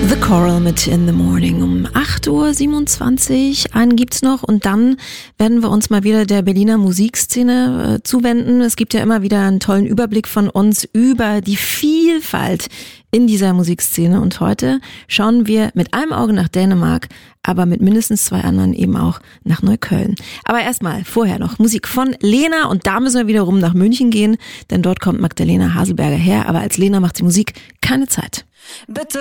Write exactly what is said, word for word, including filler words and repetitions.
The Coral mit In the Morning um acht Uhr siebenundzwanzig. Einen gibt's noch und dann werden wir uns mal wieder der Berliner Musikszene äh, zuwenden. Es gibt ja immer wieder einen tollen Überblick von uns über die Vielfalt in dieser Musikszene und heute schauen wir mit einem Auge nach Dänemark, aber mit mindestens zwei anderen eben auch nach Neukölln. Aber erstmal, vorher noch Musik von Lena und da müssen wir wiederum nach München gehen, denn dort kommt Magdalena Haselberger her, aber als Lena macht sie Musik keine Zeit. Bitte